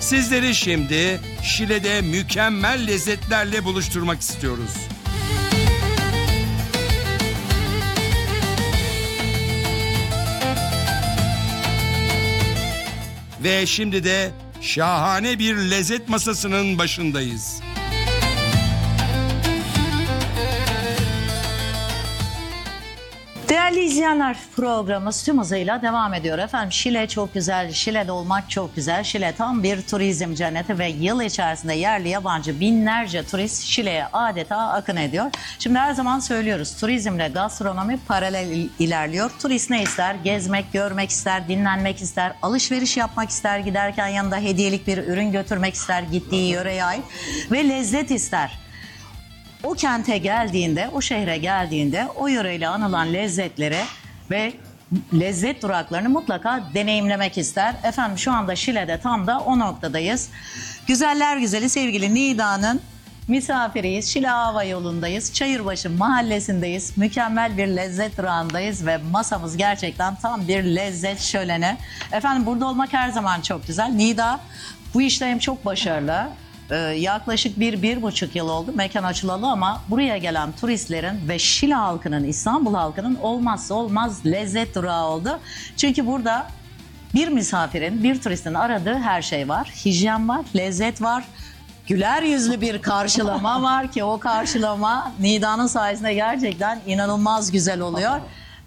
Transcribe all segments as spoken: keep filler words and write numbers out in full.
Sizleri şimdi Şile'de mükemmel lezzetlerle buluşturmak istiyoruz. Ve şimdi de şahane bir lezzet masasının başındayız. Değerli izleyenler, programımız tüm hızıyla devam ediyor. Efendim Şile çok güzel, Şile'de olmak çok güzel. Şile tam bir turizm cenneti ve yıl içerisinde yerli yabancı binlerce turist Şile'ye adeta akın ediyor. Şimdi her zaman söylüyoruz, turizmle gastronomi paralel ilerliyor. Turist ne ister? Gezmek, görmek ister, dinlenmek ister, alışveriş yapmak ister, giderken yanında hediyelik bir ürün götürmek ister, gittiği yöreye ait ve lezzet ister. O kente geldiğinde, o şehre geldiğinde o yöreyle anılan lezzetleri ve lezzet duraklarını mutlaka deneyimlemek ister. Efendim şu anda Şile'de tam da o noktadayız. Güzeller güzeli sevgili Nida'nın misafiriyiz. Şile Hava Yolu'ndayız. Çayırbaşı mahallesindeyiz. Mükemmel bir lezzet durağındayız ve masamız gerçekten tam bir lezzet şöleni. Efendim burada olmak her zaman çok güzel. Nida bu işte hem çok başarılı. Ee, yaklaşık bir, bir buçuk yıl oldu mekan açılalı ama buraya gelen turistlerin ve Şile halkının, İstanbul halkının olmazsa olmaz lezzet durağı oldu. Çünkü burada bir misafirin, bir turistin aradığı her şey var. Hijyen var, lezzet var, güler yüzlü bir karşılama var ki o karşılama Nida'nın sayesinde gerçekten inanılmaz güzel oluyor.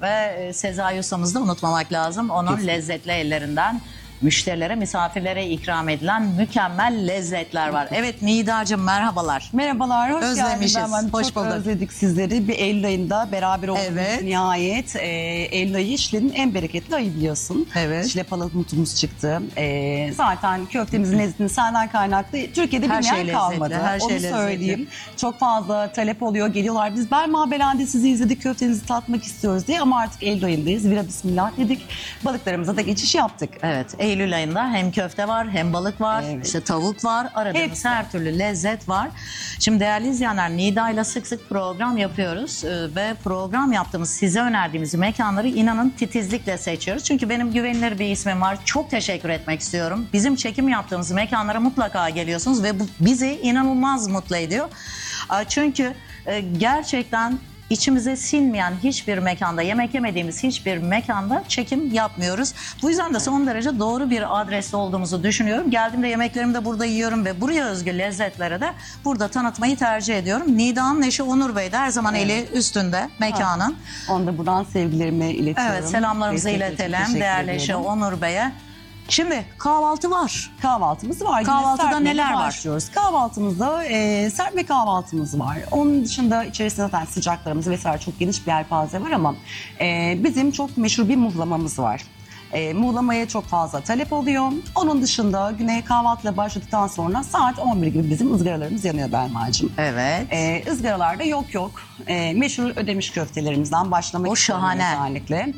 Ve Sezai ustamızı da unutmamak lazım. Onun kesinlikle lezzetli ellerinden müşterilere, misafirlere ikram edilen mükemmel lezzetler var. Evet Nida'cığım merhabalar. Merhabalar, hoş Özlemişiz, geldiniz. hoş Çok bulduk. özledik sizleri. Bir Eylül ayında beraber olduğumuz Evet. nihayet. E, Eylül ayı Şile'nin en bereketli ayı biliyorsun. Evet. Şile palamutumuz çıktı. E, zaten köftemizin lezzetini senden kaynaklı Türkiye'de Her bir şey yer lezzetli, kalmadı. her Onu şey lezzetli. söyleyeyim. Çok fazla talep oluyor, geliyorlar. Biz Belma Belen'de sizi izledik, köftenizi tatmak istiyoruz diye ama artık Eylül ayındayız. Vira bismillah dedik. Balıklarımıza da geçiş yaptık. Evet, Eylül ayında hem köfte var, hem balık var, Evet. işte tavuk var, aradığımız Hepsi. her türlü lezzet var. Şimdi değerli izleyenler, Nida ile sık sık program yapıyoruz ee, ve program yaptığımız, size önerdiğimiz mekanları inanın titizlikle seçiyoruz. Çünkü benim güvenilir bir ismim var. Çok teşekkür etmek istiyorum. Bizim çekim yaptığımız mekanlara mutlaka geliyorsunuz ve bu bizi inanılmaz mutlu ediyor. Aa, Çünkü e, gerçekten İçimize sinmeyen hiçbir mekanda, yemek yemediğimiz hiçbir mekanda çekim yapmıyoruz. Bu yüzden de son derece doğru bir adreste olduğumuzu düşünüyorum. Geldiğimde yemeklerimi de burada yiyorum ve buraya özgü lezzetlere de burada tanıtmayı tercih ediyorum. Nida'nın eşi Onur Bey de her zaman Evet. eli üstünde mekanın. Onu da buradan sevgilerimi iletiyorum. Evet, selamlarımızı Ve tekrar çok iletelim teşekkür değerli eşi ediyorum. Onur Bey'e. Şimdi kahvaltı var. Kahvaltımız var. Kahvaltıda Yine serpmeyle neler var? başlıyoruz. Kahvaltımızda e, serpme kahvaltımız var. Onun dışında içerisinde zaten sıcaklarımız vesaire çok geniş bir yelpaze var ama e, bizim çok meşhur bir muhlamamız var. E, muhlamaya çok fazla talep oluyor. Onun dışında güne kahvaltıyla başladıktan sonra saat on bir gibi bizim ızgaralarımız yanıyor Belma'cığım. Evet. E, ızgaralarda yok yok. E, meşhur ödemiş köftelerimizden başlamak O istiyorum şahane. özellikle.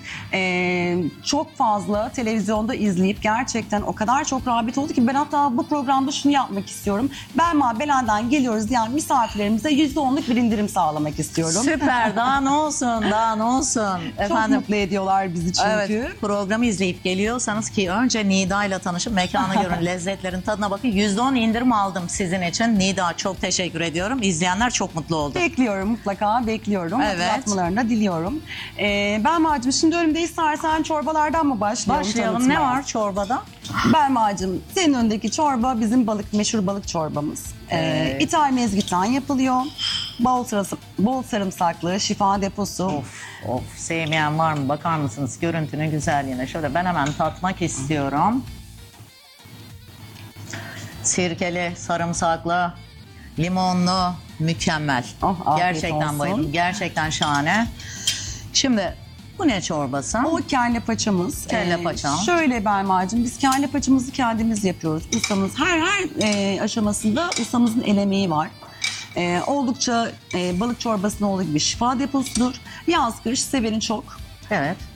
E, çok fazla televizyonda izleyip gerçekten o kadar çok rağbet oldu ki ben hatta bu programda şunu yapmak istiyorum. Belma Belen'den geliyoruz diyen misafirlerimize yüzde onluk bir indirim sağlamak istiyorum. Süper, daha ne olsun, daha ne olsun. Çok mutlu ediyorlar bizi çünkü. Evet, programı izleyip geliyorsanız ki önce Nida ile tanışıp mekanı görün, lezzetlerin tadına bakın. yüzde on indirim aldım sizin için. Nida çok teşekkür ediyorum. İzleyenler çok mutlu oldu. Bekliyorum mutlaka, bekliyorum. Evet. Hatırlatmalarını da diliyorum. Ee, Belma'cığım şimdi önümde istersen çorbalardan mı başlayalım? Başlayalım. Ne tanıtmaya? var çorbada? Belma'cığım senin önündeki çorba bizim balık meşhur balık çorbamız. Ee, Evet. İthal mezgitten yapılıyor. Bol, sarısı, bol sarımsaklı, şifa deposu. Of of, sevmeyen var mı? Bakar mısınız görüntünün güzelliğine? Şöyle ben hemen tatmak istiyorum. Sirkeli, sarımsaklı, limonlu, mükemmel. Oh, afiyet Gerçekten olsun. bayıldım. Gerçekten şahane. Şimdi bu ne çorbası? O kelle paçamız. Kelle paça. Şöyle Belma'cığım biz kelle paçamızı kendimiz yapıyoruz. Ustamız her her e, aşamasında ustamızın el emeği var. E, oldukça e, balık çorbasının olduğu gibi şifa deposudur. Yaz kış seveni çok. Evet.